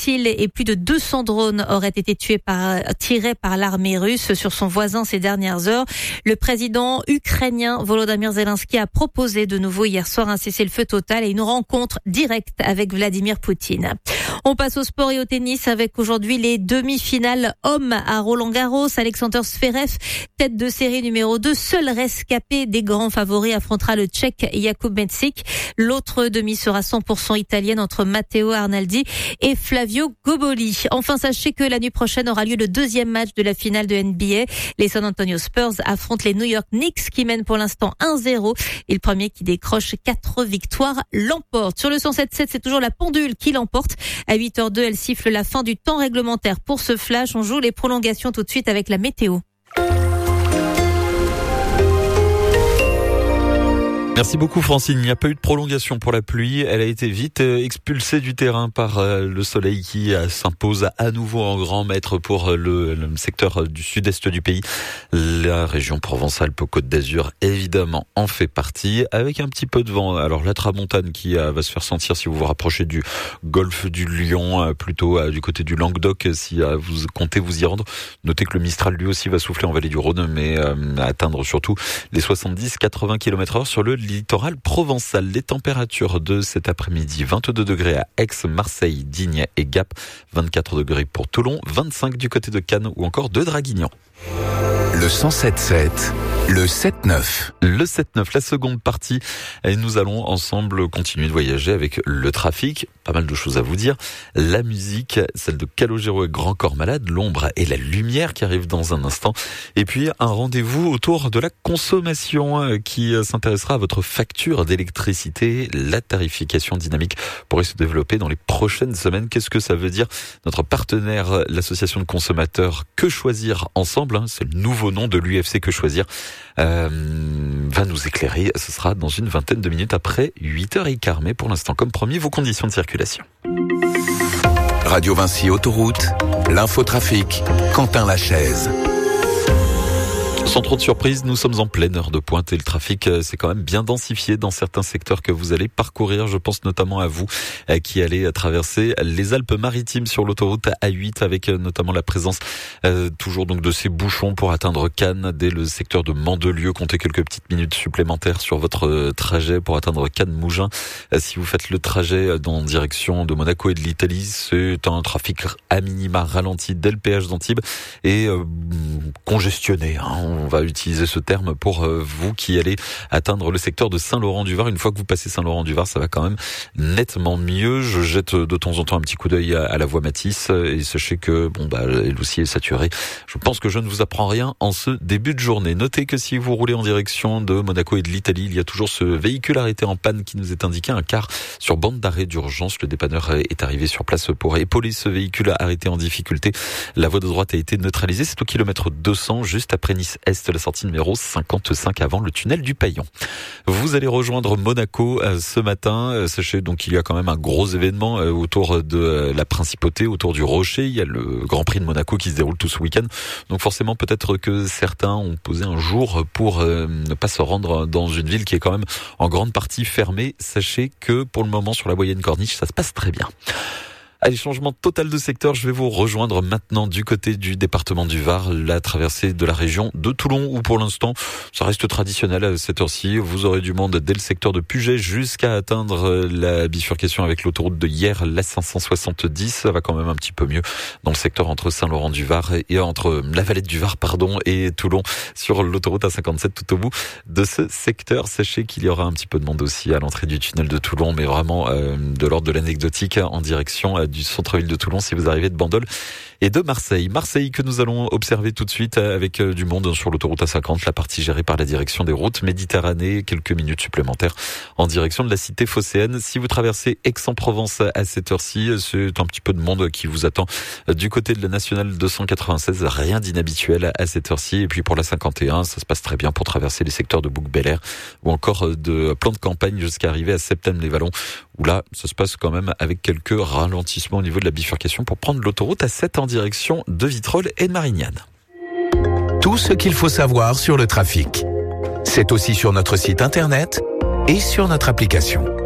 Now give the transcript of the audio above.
missiles et plus de 200 drones auraient été tirés par l'armée russe sur son voisin ces dernières heures. Le président ukrainien Volodymyr Zelensky a proposé de nouveau hier soir un cessez-le-feu total et une rencontre directe avec Vladimir Poutine. On passe au sport et au tennis avec aujourd'hui les demi-finales hommes à Roland-Garros. Alexander Zverev, tête de série numéro 2, seul rescapé des grands favoris, affrontera le Tchèque Jakub Mečík. L'autre demi sera 100% italienne entre Matteo Arnaldi et Flavio Goboli. Enfin, sachez que la nuit prochaine aura lieu le deuxième match de la finale de NBA. Les San Antonio Spurs affrontent les New York Knicks qui mènent pour l'instant 1-0. Et le premier qui décroche 4 victoires l'emporte. Sur le 107.7, c'est toujours la pendule qui l'emporte. À 8h02, elle siffle la fin du temps réglementaire pour ce flash. On joue les prolongations tout de suite avec la météo. Merci beaucoup Francine, il n'y a pas eu de prolongation pour la pluie, elle a été vite expulsée du terrain par le soleil qui s'impose à nouveau en grand maître pour le secteur du sud-est du pays. La région Provence-Alpes-Côte d'Azur évidemment en fait partie avec un petit peu de vent. Alors la tramontane qui va se faire sentir si vous vous rapprochez du golfe du Lion, plutôt du côté du Languedoc si vous comptez vous y rendre. Notez que le Mistral lui aussi va souffler en vallée du Rhône mais atteindre surtout les 70-80 km/h sur le littoral provençal. Les températures de cet après-midi, 22 degrés à Aix, Marseille, Digne et Gap, 24 degrés pour Toulon, 25 du côté de Cannes ou encore de Draguignan. Le 107.7, le 7-9. Le 7-9, la seconde partie. Et nous allons ensemble continuer de voyager avec le trafic. Pas mal de choses à vous dire. La musique, celle de Calogero et Grand Corps Malade, l'ombre et la lumière qui arrivent dans un instant. Et puis un rendez-vous autour de la consommation qui s'intéressera à votre facture d'électricité. La tarification dynamique pourrait se développer dans les prochaines semaines. Qu'est-ce que ça veut dire? Notre partenaire, l'association de consommateurs Que Choisir Ensemble, c'est le nouveau nom de l'UFC Que Choisir, va nous éclairer. Ce sera dans une vingtaine de minutes après 8h15. Mais pour l'instant, comme promis, vos conditions de circulation. Radio Vinci Autoroute, l'infotrafic, Quentin Lachaise. Sans trop de surprise, nous sommes en pleine heure de pointe et le trafic s'est quand même bien densifié dans certains secteurs que vous allez parcourir. Je pense notamment à vous qui allez traverser les Alpes-Maritimes sur l'autoroute A8 avec notamment la présence toujours donc de ces bouchons pour atteindre Cannes dès le secteur de Mandelieu. Comptez quelques petites minutes supplémentaires sur votre trajet pour atteindre Cannes-Mougins. Si vous faites le trajet en direction de Monaco et de l'Italie, c'est un trafic à minima ralenti dès le péage d'Antibes et congestionné. On va utiliser ce terme pour vous qui allez atteindre le secteur de Saint-Laurent-du-Var. Une fois que vous passez Saint-Laurent-du-Var, ça va quand même nettement mieux. Je jette de temps en temps un petit coup d'œil à la voie Matisse et sachez que elle aussi est saturée. Je pense que je ne vous apprends rien en ce début de journée. Notez que si vous roulez en direction de Monaco et de l'Italie, il y a toujours ce véhicule arrêté en panne qui nous est indiqué, un car sur bande d'arrêt d'urgence. Le dépanneur est arrivé sur place pour épauler ce véhicule arrêté en difficulté. La voie de droite a été neutralisée. C'est au kilomètre 200, juste après Nice-Est, la sortie numéro 55 avant le tunnel du Paillon. Vous allez rejoindre Monaco ce matin. Sachez donc qu'il y a quand même un gros événement autour de la Principauté, autour du Rocher. Il y a le Grand Prix de Monaco qui se déroule tout ce week-end. Donc forcément, peut-être que certains ont posé un jour pour ne pas se rendre dans une ville qui est quand même en grande partie fermée. Sachez que pour le moment, sur la Boyenne Corniche, ça se passe très bien. Allez, changement total de secteur, je vais vous rejoindre maintenant du côté du département du Var, la traversée de la région de Toulon, où pour l'instant, ça reste traditionnel à cette heure-ci. Vous aurez du monde dès le secteur de Puget jusqu'à atteindre la bifurcation avec l'autoroute de Hyères, la 570. Ça va quand même un petit peu mieux dans le secteur entre Saint-Laurent-du-Var et entre la Valette du Var, et Toulon, sur l'autoroute A57 tout au bout de ce secteur. Sachez qu'il y aura un petit peu de monde aussi à l'entrée du tunnel de Toulon, mais vraiment de l'ordre de l'anecdotique en direction du centre-ville de Toulon si vous arrivez de Bandol et de Marseille. Marseille que nous allons observer tout de suite avec du monde sur l'autoroute A50, la partie gérée par la direction des routes Méditerranée. Quelques minutes supplémentaires en direction de la cité phocéenne. Si vous traversez Aix-en-Provence à cette heure-ci, c'est un petit peu de monde qui vous attend du côté de la nationale 296. Rien d'inhabituel à cette heure-ci. Et puis pour la 51, ça se passe très bien pour traverser les secteurs de Bouc-Bel-Air ou encore de plan de campagne jusqu'à arriver à Septèmes-les-Vallons, où là, ça se passe quand même avec quelques ralentissements au niveau de la bifurcation pour prendre l'autoroute A7 en direction de Vitrolles et de Marignane. Tout ce qu'il faut savoir sur le trafic, c'est aussi sur notre site internet et sur notre application.